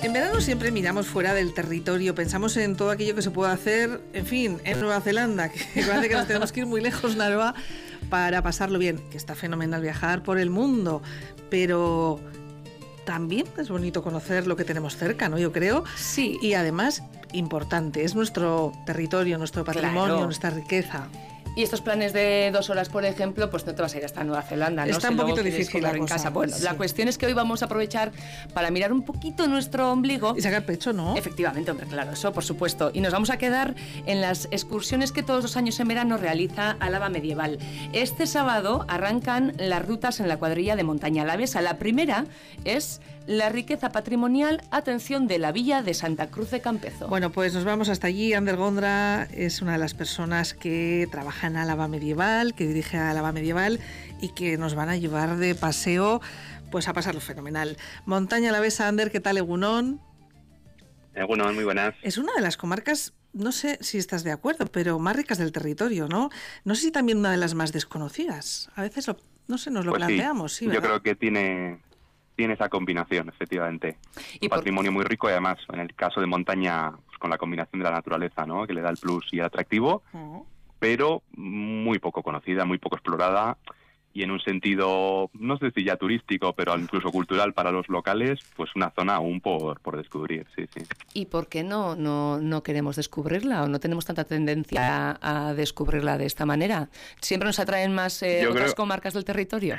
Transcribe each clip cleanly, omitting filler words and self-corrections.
En verano siempre miramos fuera del territorio, pensamos en todo aquello que se puede hacer, en fin, en Nueva Zelanda, que parece que nos tenemos que ir muy lejos, Narva, para pasarlo bien, que está fenomenal viajar por el mundo, pero también es bonito conocer lo que tenemos cerca, ¿no? Yo creo. Sí. Y además, importante, es nuestro territorio, nuestro patrimonio, Claro. nuestra riqueza. Y estos planes de 2 horas, por ejemplo, pues no te vas a ir hasta Nueva Zelanda, ¿no? Está Si un luego poquito quieres difícil comer la en cosa. casa. Bueno, Sí. la cuestión es que hoy vamos a aprovechar para mirar un poquito nuestro ombligo. Y sacar pecho, ¿no? Efectivamente, hombre, claro, eso por supuesto. Y nos vamos a quedar en las excursiones que todos los años en verano realiza Álava Medieval. Este sábado arrancan las rutas en la cuadrilla de Montaña Alavesa. La primera es la riqueza patrimonial, atención, de la villa de Santa Cruz de Campezo. Bueno, pues nos vamos hasta allí. Ander Gondra es una de las personas que trabaja en Álava Medieval, que dirige a Álava Medieval y que nos van a llevar de paseo pues a pasarlo fenomenal. Montaña Alavesa, Ander, ¿qué tal, Egunon? Egunon, muy buenas. Es una de las comarcas, no sé si estás de acuerdo, pero más ricas del territorio, ¿no? No sé si también una de las más desconocidas. A veces, no sé, nos lo Pues planteamos. Sí, yo ¿verdad? creo que tiene esa combinación, efectivamente. ¿Y Un patrimonio muy rico y además, en el caso de montaña, pues con la combinación de la naturaleza, ¿no? Que le da el plus y el atractivo, pero muy poco conocida, muy poco explorada y en un sentido, no sé si ya turístico, pero incluso cultural para los locales, pues una zona aún por descubrir, sí. ¿Y por qué no queremos descubrirla o no tenemos tanta tendencia a descubrirla de esta manera? ¿Siempre nos atraen más otras comarcas del territorio?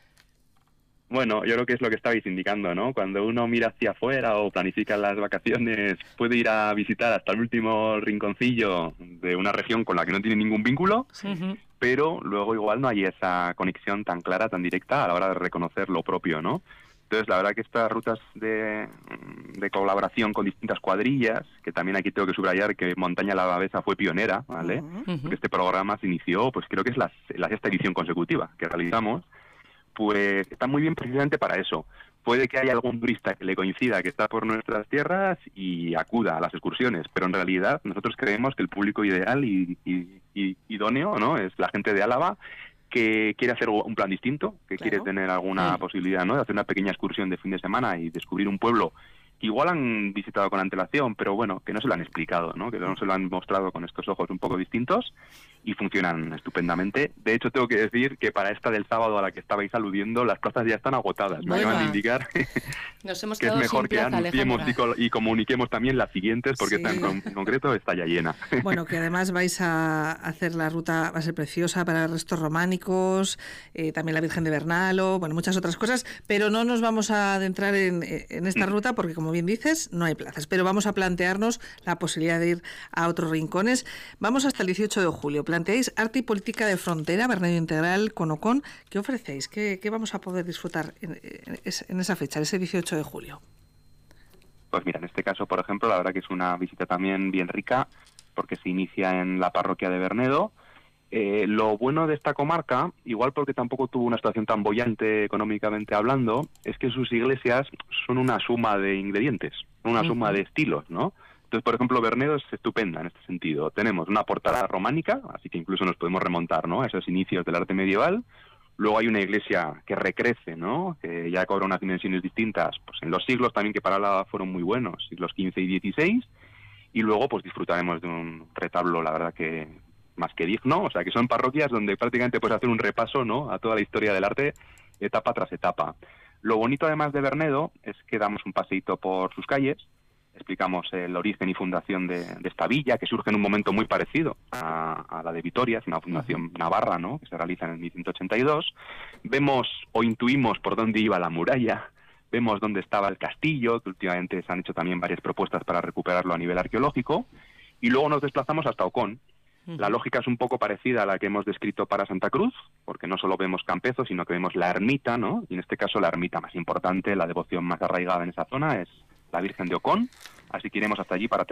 Bueno, yo creo que es lo que estabais indicando, ¿no? Cuando uno mira hacia afuera o planifica las vacaciones, puede ir a visitar hasta el último rinconcillo de una región con la que no tiene ningún vínculo, pero luego igual no hay esa conexión tan clara, tan directa a la hora de reconocer lo propio, ¿no? Entonces, la verdad que estas rutas de colaboración con distintas cuadrillas, que también aquí tengo que subrayar que Montaña Alavesa fue pionera, ¿vale? Porque este programa se inició, pues creo que es la 6ª edición consecutiva que realizamos, pues está muy bien precisamente para eso. Puede que haya algún turista que le coincida que está por nuestras tierras y acuda a las excursiones, pero en realidad nosotros creemos que el público ideal y idóneo, ¿no? Es la gente de Álava que quiere hacer un plan distinto, que quiere tener alguna posibilidad, ¿no? De hacer una pequeña excursión de fin de semana y descubrir un pueblo que igual han visitado con antelación, pero bueno, que no se lo han explicado, ¿no? Que no se lo han mostrado con estos ojos un poco distintos y funcionan estupendamente. De hecho, tengo que decir que para esta del sábado a la que estabais aludiendo, las plazas ya están agotadas. Me acaban de indicar Nos hemos que es quedado mejor sin que plaza, anunciemos y comuniquemos también las siguientes, porque Sí. esta en concreto está ya llena. Bueno, que además vais a hacer la ruta, va a ser preciosa para restos románicos, también la Virgen de Bernalo, bueno, muchas otras cosas, pero no nos vamos a adentrar en esta ruta porque, como bien dices, no hay plazas, pero vamos a plantearnos la posibilidad de ir a otros rincones. Vamos hasta el 18 de julio. Planteáis arte y política de frontera, Bernedo Integral, con Ocon. ¿Qué ofrecéis? ¿Qué vamos a poder disfrutar en esa fecha, ese 18 de julio? Pues mira, en este caso, por ejemplo, la verdad que es una visita también bien rica, porque se inicia en la parroquia de Bernedo. Lo bueno de esta comarca, igual porque tampoco tuvo una situación tan boyante económicamente hablando, es que sus iglesias son una suma de ingredientes, una suma de estilos, ¿no? Entonces, por ejemplo, Bernedo es estupenda en este sentido. Tenemos una portada románica, así que incluso nos podemos remontar, ¿no?, a esos inicios del arte medieval. Luego hay una iglesia que recrece, ¿no?, que ya cobra unas dimensiones distintas, pues en los siglos también que para la fueron muy buenos, siglos XV y XVI. Y luego pues disfrutaremos de un retablo, la verdad que más que digno, o sea que son parroquias donde prácticamente puedes hacer un repaso, ¿no?, a toda la historia del arte, etapa tras etapa. Lo bonito además de Bernedo es que damos un paseíto por sus calles, explicamos el origen y fundación de esta villa, que surge en un momento muy parecido a la de Vitoria, es una fundación navarra, ¿no?, que se realiza en el 1182. Vemos o intuimos por dónde iba la muralla, vemos dónde estaba el castillo, que últimamente se han hecho también varias propuestas para recuperarlo a nivel arqueológico, y luego nos desplazamos hasta Ocón. La lógica es un poco parecida a la que hemos descrito para Santa Cruz, porque no solo vemos Campezo, sino que vemos la ermita, ¿no? Y en este caso la ermita más importante, la devoción más arraigada en esa zona es la Virgen de Ocón, así que iremos hasta allí para